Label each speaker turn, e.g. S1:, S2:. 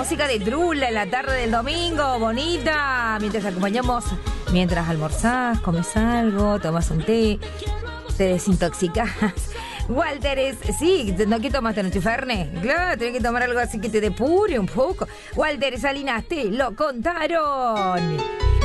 S1: música de Drula en la tarde del domingo, bonita, mientras almorzás, comes algo, tomas un té, te desintoxicás. Walter, sí, ¿no que tomaste noche Fernet? Claro, tenés que tomar algo así que te depure un poco. Walter Salinas, te lo contaron.